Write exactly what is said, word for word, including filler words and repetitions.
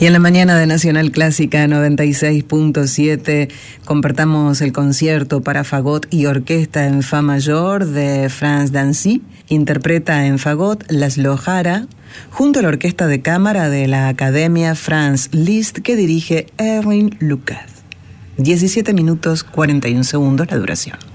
Y en la mañana de Nacional Clásica noventa y seis punto siete compartamos el concierto para fagot y orquesta en fa mayor de Frans Dancy. Interpreta en fagot Laszlo Jara, junto a la orquesta de cámara de la Academia Franz Liszt que dirige Erwin Lukas. diecisiete minutos cuarenta y un segundos la duración.